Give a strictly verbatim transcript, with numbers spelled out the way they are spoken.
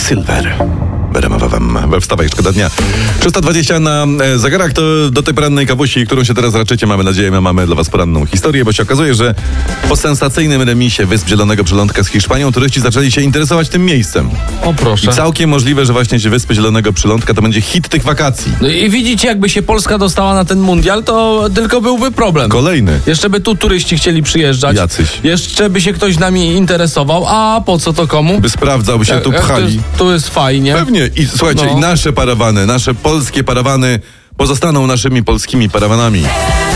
Silver. We wstawaj, szkoda dnia. trzysta dwadzieścia na e, zegarach to do tej porannej kawusi, którą się teraz raczycie, mamy nadzieję, my mamy dla was poranną historię, bo się okazuje, że po sensacyjnym remisie Wysp Zielonego Przylądka z Hiszpanią turyści zaczęli się interesować tym miejscem. O proszę. I całkiem możliwe, że właśnie Wyspy Zielonego Przylądka to będzie hit tych wakacji. No i widzicie, jakby się Polska dostała na ten mundial, to tylko byłby problem. Kolejny. Jeszcze by tu turyści chcieli przyjeżdżać. Jacyś. Jeszcze by się ktoś nami interesował. A po co to komu? By sprawdzał, by się Jak- tu jak to pchali. jest, tu jest fajnie. Pewnie. I słuchajcie, No. i nasze parawany, nasze polskie parawany pozostaną naszymi polskimi parawanami.